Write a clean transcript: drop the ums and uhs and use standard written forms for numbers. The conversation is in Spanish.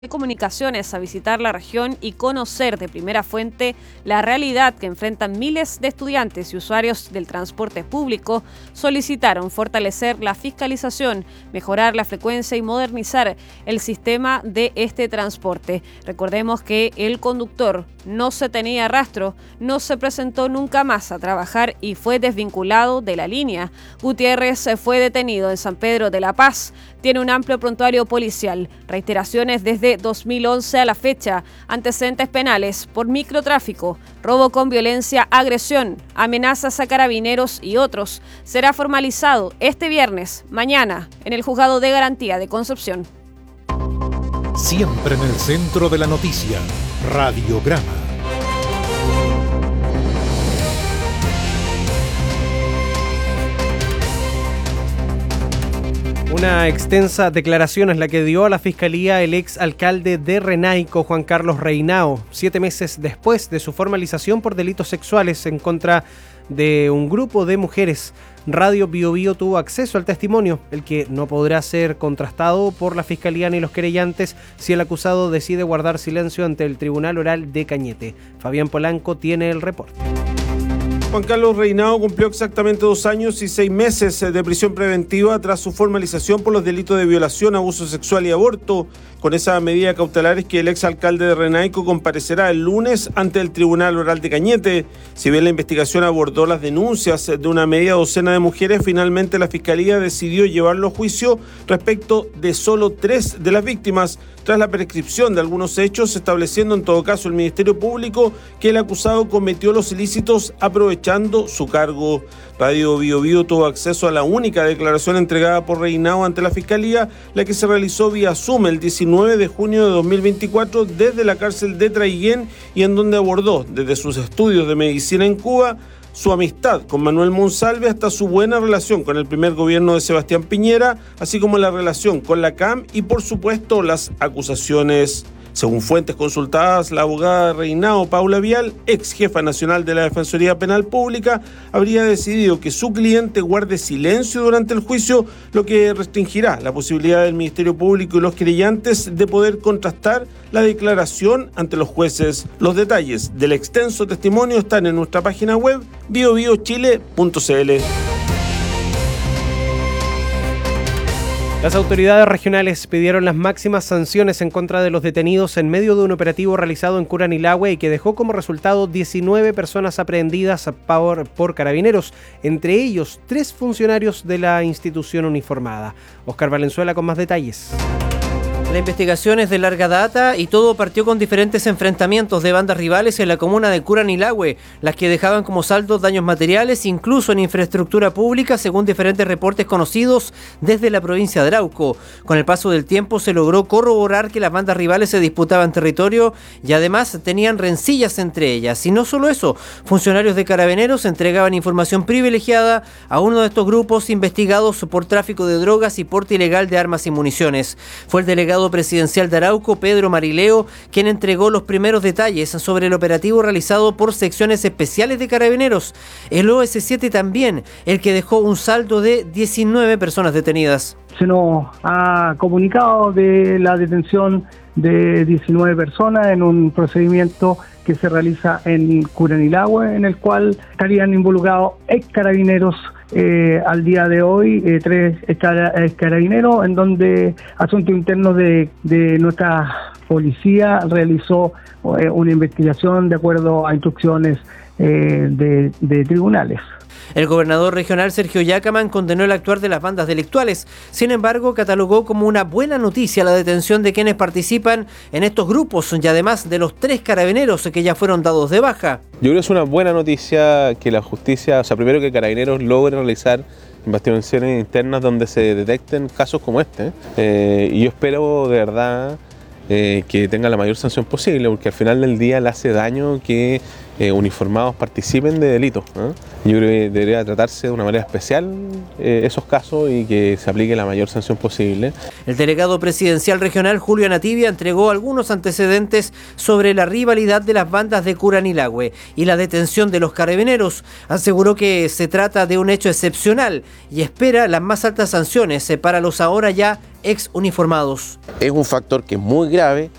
de Comunicaciones a visitar la región y conocer de primera fuente la realidad que enfrentan miles de estudiantes y usuarios del transporte público, solicitaron fortalecer la fiscalización, mejorar la frecuencia y modernizar el sistema de este transporte. Recordemos que el conductor no se tenía rastro, no se presentó nunca más a trabajar y fue desvinculado de la línea. Gutiérrez fue detenido en San Pedro de la Paz. Tiene un amplio prontuario policial, reiteraciones desde 2011 a la fecha, antecedentes penales por microtráfico, robo con violencia, agresión, amenazas a carabineros y otros. Será formalizado este viernes, mañana, en el Juzgado de Garantía de Concepción. Siempre en el centro de la noticia, Radiograma. Una extensa declaración es la que dio a la Fiscalía el ex alcalde de Renaico, Juan Carlos Reinao, 7 meses después de su formalización por delitos sexuales en contra de un grupo de mujeres. Radio Bio Bio tuvo acceso al testimonio, el que no podrá ser contrastado por la Fiscalía ni los querellantes si el acusado decide guardar silencio ante el Tribunal Oral de Cañete. Fabián Polanco tiene el reporte. Juan Carlos Reinao cumplió exactamente 2 años y 6 meses de prisión preventiva tras su formalización por los delitos de violación, abuso sexual y aborto. Con esa medida cautelar es que el exalcalde de Renaico comparecerá el lunes ante el Tribunal Oral de Cañete. Si bien la investigación abordó las denuncias de una media docena de mujeres, finalmente la Fiscalía decidió llevarlo a juicio respecto de solo 3 de las víctimas, tras la prescripción de algunos hechos, estableciendo en todo caso el Ministerio Público que el acusado cometió los ilícitos aprovechando su cargo. Radio Bio Bio tuvo acceso a la única declaración entregada por Reinao ante la Fiscalía, la que se realizó vía Zoom el 19 de junio de 2024 desde la cárcel de Traiguén, y en donde abordó desde sus estudios de medicina en Cuba, su amistad con Manuel Monsalve hasta su buena relación con el primer gobierno de Sebastián Piñera, así como la relación con la CAM y por supuesto las acusaciones. Según fuentes consultadas, la abogada Reinao, Paula Vial, ex jefa nacional de la Defensoría Penal Pública, habría decidido que su cliente guarde silencio durante el juicio, lo que restringirá la posibilidad del Ministerio Público y los querellantes de poder contrastar la declaración ante los jueces. Los detalles del extenso testimonio están en nuestra página web biobiochile.cl. Las autoridades regionales pidieron las máximas sanciones en contra de los detenidos en medio de un operativo realizado en Curanilahue y que dejó como resultado 19 personas aprehendidas por carabineros, entre ellos 3 funcionarios de la institución uniformada. Oscar Valenzuela con más detalles. La investigación es de larga data y todo partió con diferentes enfrentamientos de bandas rivales en la comuna de Curanilahue, las que dejaban como saldo daños materiales, incluso en infraestructura pública, según diferentes reportes conocidos desde la provincia de Arauco. Con el paso del tiempo se logró corroborar que las bandas rivales se disputaban territorio y además tenían rencillas entre ellas. Y no solo eso, funcionarios de Carabineros entregaban información privilegiada a uno de estos grupos investigados por tráfico de drogas y porte ilegal de armas y municiones. Fue el delegado presidencial de Arauco, Pedro Marileo, quien entregó los primeros detalles sobre el operativo realizado por secciones especiales de Carabineros. El OS7 también, el que dejó un saldo de 19 personas detenidas. Se nos ha comunicado de la detención de 19 personas en un procedimiento que se realiza en Curanilahue, en el cual estarían involucrados ex carabineros. Al día de hoy, 3 carabineros, en donde Asuntos Internos de nuestra policía realizó una investigación de acuerdo a instrucciones de tribunales. El gobernador regional Sergio Yacaman condenó el actuar de las bandas delictuales. Sin embargo, catalogó como una buena noticia la detención de quienes participan en estos grupos y además de los 3 carabineros que ya fueron dados de baja. Yo creo que es una buena noticia que la justicia, primero que Carabineros logre realizar investigaciones internas donde se detecten casos como este. Y yo espero de verdad que tenga la mayor sanción posible, porque al final del día le hace daño que uniformados participen de delitos. Yo creo que debería tratarse de una manera especial esos casos y que se aplique la mayor sanción posible. El delegado presidencial regional Julio Anativia entregó algunos antecedentes sobre la rivalidad de las bandas de Curanilahue y la detención de los carabineros. Aseguró que se trata de un hecho excepcional y espera las más altas sanciones para los ahora ya ex uniformados. Es un factor que es muy grave,